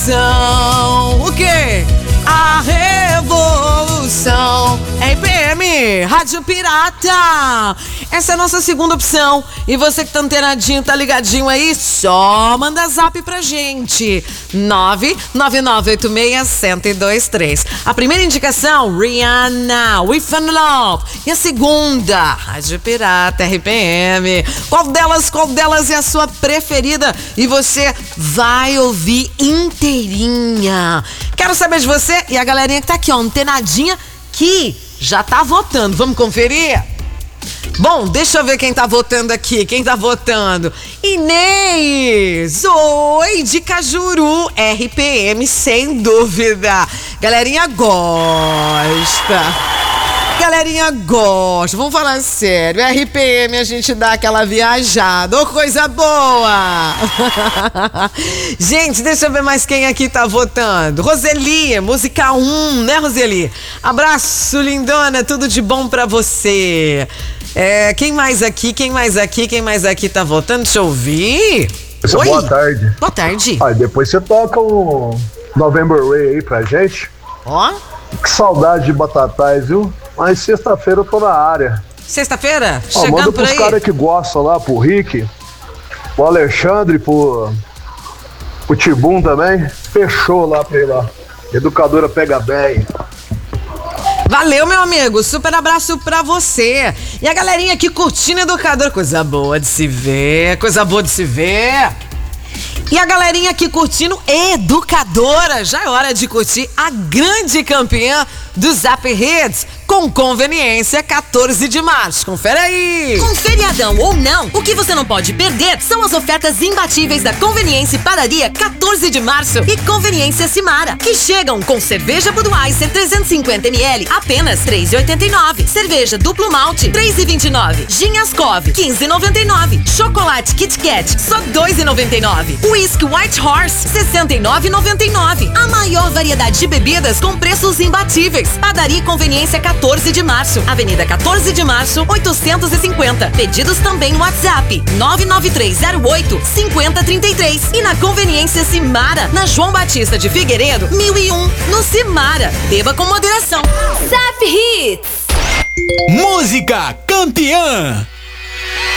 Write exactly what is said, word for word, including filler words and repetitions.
revolução. O quê? A revolução. R P M, Rádio Pirata. Essa é a nossa segunda opção. E você que tá antenadinho, tá ligadinho aí, só manda zap pra gente. nove nove nove oito seis um zero dois três. A primeira indicação, Rihanna, We Found Love. E a segunda, Rádio Pirata, R P M. Qual delas, qual delas é a sua preferida? E você vai ouvir inteirinha. Quero saber de você e a galerinha que tá aqui, ó, antenadinha, que já tá votando. Vamos conferir? Bom, deixa eu ver quem tá votando aqui. Quem tá votando? Inês! Oi, de Cajuru. R P M, sem dúvida. Galerinha gosta. Galerinha gosta. Vamos falar sério. R P M a gente dá aquela viajada. Ô, coisa boa! Gente, deixa eu ver mais quem aqui tá votando. Roseli, música um, né, Roseli? Abraço, lindona. Tudo de bom pra você. É, quem mais aqui, quem mais aqui, quem mais aqui tá votando? Deixa eu ouvir. Oi. Boa tarde. Boa tarde. Ah, depois você toca o November Rain aí pra gente. Ó. Que saudade de Batatais, viu? Mas sexta-feira eu tô na área. Sexta-feira? Ó, Chegando manda por pros aí. caras que gostam lá, pro Rick, pro Alexandre, pro, pro Tibum também. Fechou lá pra ir lá. Educadora pega bem. Valeu, meu amigo. Super abraço pra você. E a galerinha aqui curtindo Educador. Coisa boa de se ver. Coisa boa de se ver. E a galerinha aqui curtindo Educadora. Já é hora de curtir a grande campeã do Zap Hits, com conveniência, quatorze de março. Confere aí. Com feriadão ou não, o que você não pode perder são as ofertas imbatíveis da Conveniência Padaria quatorze de março e Conveniência Simara, que chegam com cerveja Budweiser trezentos e cinquenta mililitros, apenas três reais e oitenta e nove centavos. Cerveja duplo malte, três reais e vinte e nove centavos. Gin Ascov, quinze reais e noventa e nove centavos. Chocolate Kit Kat, só dois reais e noventa e nove centavos. Whisky White Horse, sessenta e nove reais e noventa e nove centavos. A maior variedade de bebidas com preços imbatíveis. Padaria e Conveniência quatorze de março, Avenida quatorze de março, oitocentos e cinquenta. Pedidos também no WhatsApp nove nove três zero oito cinco zero três três. E na Conveniência Simara, na João Batista de Figueiredo, mil e um, no Simara. Beba com moderação. Zap Hits. Música campeã.